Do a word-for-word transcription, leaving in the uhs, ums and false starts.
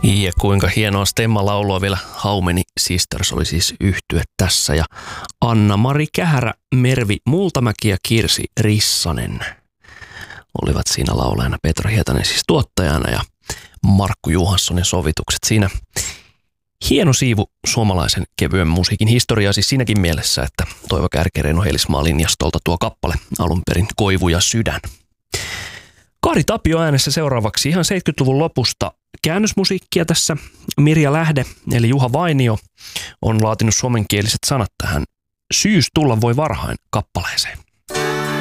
Ja kuinka hienoa Stemma-laulua vielä How Many Sisters oli siis yhtye tässä. Ja Anna-Mari Kähärä, Mervi Multamäki ja Kirsi Rissanen olivat siinä laulajana. Petra Hietanen siis tuottajana ja Markku Johanssonin sovitukset. Siinä hieno siivu suomalaisen kevyen musiikin historiaa siis siinäkin mielessä, että Toivo Kärkereino Helismaa linjastolta tuo kappale alun perin Koivu ja sydän. Kari Tapio äänessä seuraavaksi ihan seitsemänkymmentäluvun lopusta käännösmusiikkia tässä. Mirja Lähde eli Juha Vainio on laatinut suomenkieliset sanat tähän Syys tulla voi varhain kappaleeseen.